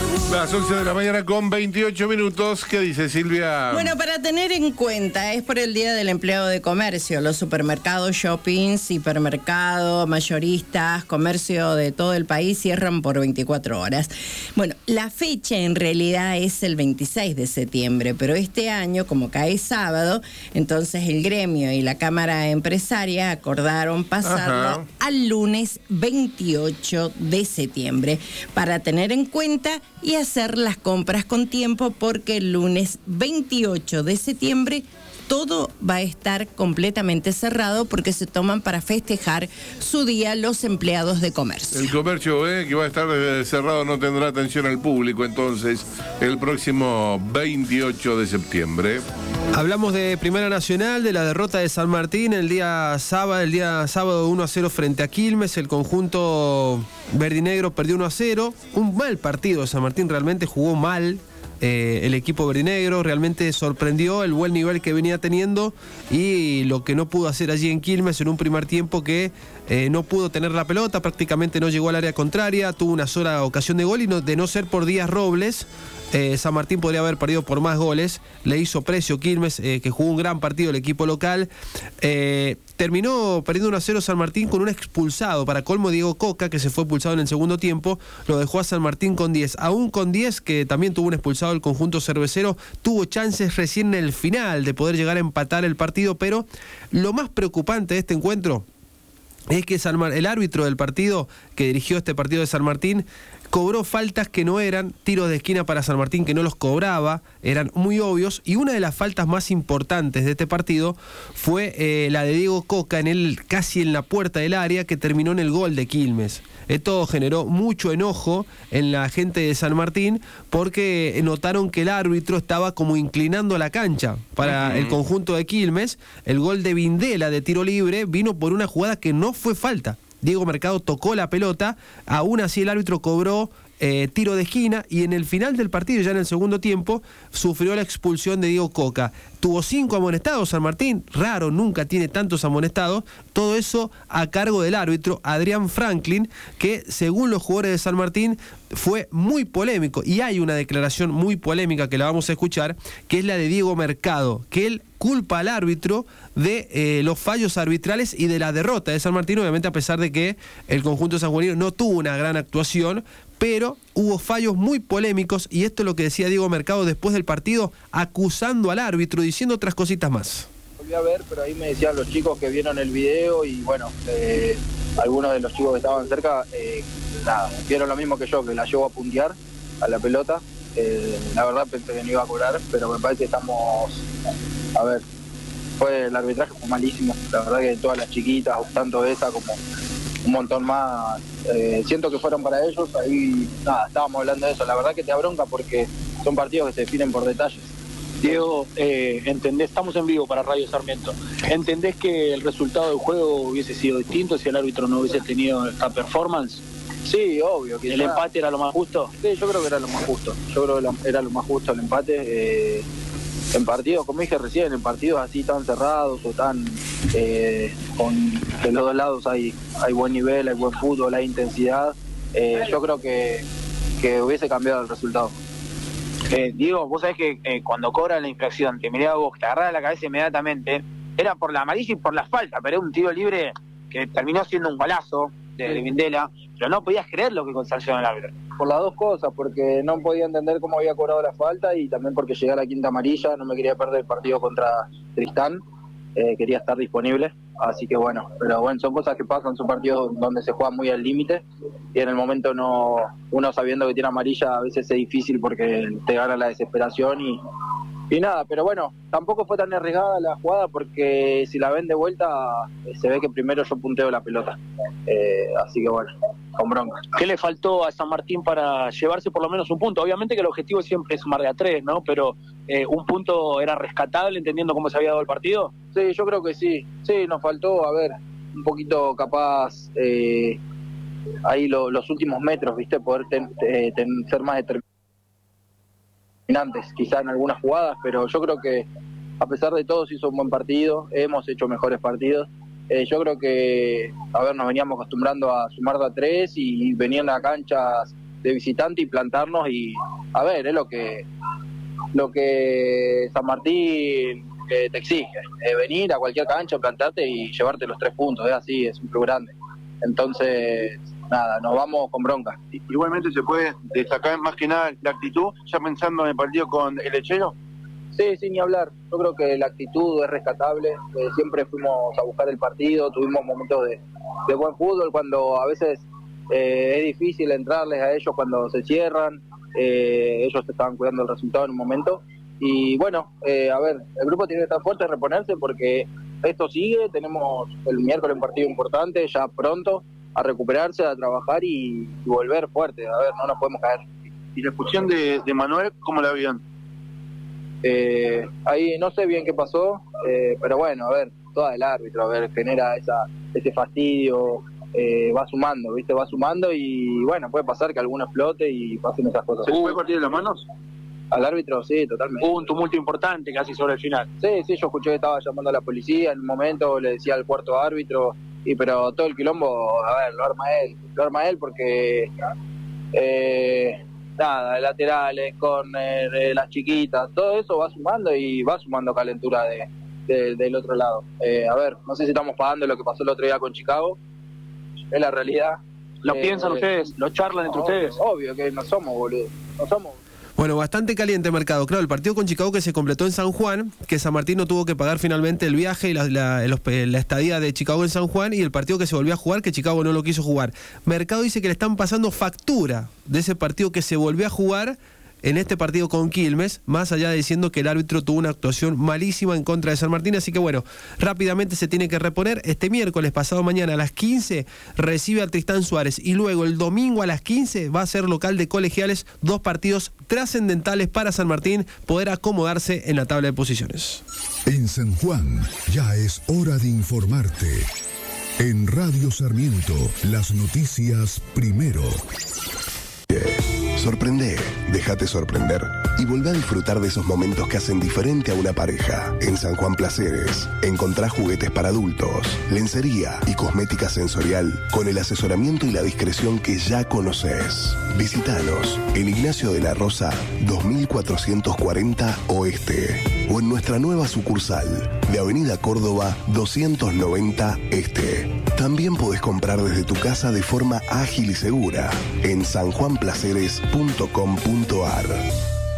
Las 11 de la mañana con 28 minutos. ¿Qué dice Silvia? Bueno, para tener en cuenta, es por el Día del Empleado de Comercio. Los supermercados, shoppings, hipermercados, mayoristas, comercio de todo el país cierran por 24 horas. Bueno, la fecha en realidad es el 26 de septiembre, pero este año, como cae sábado, entonces el gremio y la Cámara Empresaria acordaron pasarlo al lunes 28 de septiembre para tener en cuenta y hacer las compras con tiempo, porque el lunes 28 de septiembre todo va a estar completamente cerrado porque se toman para festejar su día los empleados de comercio. El comercio que va a estar cerrado no tendrá atención al público entonces el próximo 28 de septiembre. Hablamos de Primera Nacional, de la derrota de San Martín el día sábado 1-0 frente a Quilmes. El conjunto verdinegro perdió 1-0. Un mal partido de San Martín, realmente jugó mal. El equipo verdinegro realmente sorprendió el buen nivel que venía teniendo y lo que no pudo hacer allí en Quilmes en un primer tiempo que no pudo tener la pelota, prácticamente no llegó al área contraria, tuvo una sola ocasión de gol y de no ser por Díaz Robles, San Martín podría haber perdido por más goles. Le hizo precio Quilmes, que jugó un gran partido el equipo local. Terminó perdiendo 1-0 San Martín con un expulsado. Para colmo, Diego Coca, que se fue expulsado en el segundo tiempo, lo dejó a San Martín con 10. Aún con 10, que también tuvo un expulsado el conjunto cervecero, tuvo chances recién en el final de poder llegar a empatar el partido, pero lo más preocupante de este encuentro es que el árbitro del partido que dirigió este partido de San Martín cobró faltas que no eran, tiros de esquina para San Martín que no los cobraba, eran muy obvios, y una de las faltas más importantes de este partido fue la de Diego Coca casi en la puerta del área, que terminó en el gol de Quilmes. Esto generó mucho enojo en la gente de San Martín porque notaron que el árbitro estaba como inclinando la cancha para el conjunto de Quilmes. El gol de Vindela de tiro libre vino por una jugada que no fue falta. Diego Mercado tocó la pelota, aún así el árbitro cobró tiro de esquina, y en el final del partido, ya en el segundo tiempo, sufrió la expulsión de Diego Coca. Tuvo 5 amonestados San Martín, raro, nunca tiene tantos amonestados, todo eso a cargo del árbitro Adrián Franklin, que según los jugadores de San Martín fue muy polémico, y hay una declaración muy polémica que la vamos a escuchar, que es la de Diego Mercado, que él culpa al árbitro de los fallos arbitrales y de la derrota de San Martín, obviamente a pesar de que el conjunto sanjuanino no tuvo una gran actuación, pero hubo fallos muy polémicos, y esto es lo que decía Diego Mercado después del partido, acusando al árbitro, diciendo otras cositas más. Volví a ver, pero ahí me decían los chicos que vieron el video, y bueno, algunos de los chicos que estaban cerca, vieron lo mismo que yo, que la llevo a puntear a la pelota. La verdad pensé que no iba a cobrar, pero me parece que estamos... A ver, el arbitraje fue malísimo. La verdad que todas las chiquitas, tanto esa como un montón más, siento que fueron para ellos. Ahí, estábamos hablando de eso. La verdad que te abronca porque son partidos que se definen por detalles. Diego, ¿entendés? Estamos en vivo para Radio Sarmiento. ¿Entendés que el resultado del juego hubiese sido distinto si el árbitro no hubiese tenido esta performance? Sí, obvio. ¿El empate era lo más justo? Sí, yo creo que era lo más justo. Yo creo que era lo más justo el empate. En partidos, como dije recién, en partidos así tan cerrados o tan con de los dos lados hay buen nivel, hay buen fútbol, hay intensidad, yo creo que hubiese cambiado el resultado. Diego, vos sabés que cuando cobran la infracción, te miraba vos, te agarraba la cabeza inmediatamente, era por la amarilla y por la falta, pero era un tiro libre que terminó siendo un golazo de Vindela, pero no podías creer lo que sancionó el árbitro. Por las dos cosas, porque no podía entender cómo había cobrado la falta, y también porque llegué a la quinta amarilla, no me quería perder el partido contra Tristán, quería estar disponible, así que bueno, pero bueno, son cosas que pasan, son partidos donde se juega muy al límite, y en el momento uno sabiendo que tiene amarilla a veces es difícil porque te gana la desesperación y nada, pero bueno, tampoco fue tan arriesgada la jugada, porque si la ven de vuelta se ve que primero yo punteo la pelota, así que bueno, con bronca. ¿Qué le faltó a San Martín para llevarse por lo menos un punto? Obviamente que el objetivo siempre es sumar de a 3, ¿no? Pero ¿un punto era rescatable entendiendo cómo se había dado el partido? Sí, yo creo que sí. Sí, nos faltó, a ver, un poquito capaz ahí los últimos metros, ¿viste? Poder ser más determinantes, quizá en algunas jugadas, pero yo creo que a pesar de todo se hizo un buen partido, hemos hecho mejores partidos. Yo creo que, nos veníamos acostumbrando a sumar de a 3 y venían a canchas de visitante y plantarnos y a ver, es lo que San Martín te exige, venir a cualquier cancha, plantarte y llevarte los 3 puntos, es así, es un club grande. Entonces, nada, nos vamos con bronca. Igualmente se puede destacar más que nada la actitud, ya pensando en el partido con el Lechero. Sí, ni hablar. Yo creo que la actitud es rescatable. Siempre fuimos a buscar el partido, tuvimos momentos de buen fútbol cuando a veces es difícil entrarles a ellos cuando se cierran. Ellos estaban cuidando el resultado en un momento. Y bueno, a ver, el grupo tiene que estar fuerte, reponerse porque esto sigue. Tenemos el miércoles un partido importante, ya pronto, a recuperarse, a trabajar y volver fuerte. A ver, no nos podemos caer. ¿Y la expulsión de Manuel, cómo la vieron? Ahí no sé bien qué pasó, pero bueno, a ver, toda el árbitro, a ver, genera ese fastidio, va sumando, ¿viste? Va sumando y bueno, puede pasar que alguno explote y pasen esas cosas. ¿Se puede partir de las manos? Al árbitro, sí, totalmente. Hubo un tumulto importante casi sobre el final. Sí, yo escuché que estaba llamando a la policía en un momento, le decía al cuarto árbitro, pero todo el quilombo, a ver, lo arma él porque... nada, laterales, corner, las chiquitas, todo eso va sumando y va sumando calentura del otro lado. A ver, no sé si estamos pagando lo que pasó el otro día con Chicago, es la realidad. ¿Lo piensan ustedes? ¿Lo charlan entre ustedes? Obvio que no somos boludos, no somos. Bueno, bastante caliente el mercado. Claro, el partido con Chicago que se completó en San Juan, que San Martín no tuvo que pagar finalmente el viaje y la estadía de Chicago en San Juan, y el partido que se volvió a jugar, que Chicago no lo quiso jugar. Mercado dice que le están pasando factura de ese partido que se volvió a jugar en este partido con Quilmes, más allá de diciendo que el árbitro tuvo una actuación malísima en contra de San Martín, así que bueno, rápidamente se tiene que reponer. Este miércoles, pasado mañana a las 15, recibe a Tristán Suárez y luego el domingo a las 15 va a ser local de Colegiales, 2 partidos trascendentales para San Martín poder acomodarse en la tabla de posiciones. En San Juan ya es hora de informarte. En Radio Sarmiento, las noticias primero. Sorprende, déjate sorprender y volvé a disfrutar de esos momentos que hacen diferente a una pareja. En San Juan Placeres encontrás juguetes para adultos, lencería y cosmética sensorial con el asesoramiento y la discreción que ya conoces. Visítanos en Ignacio de la Rosa 2440 Oeste o en nuestra nueva sucursal de Avenida Córdoba 290 Este. También podés comprar desde tu casa de forma ágil y segura en sanjuanplaceres.com.ar.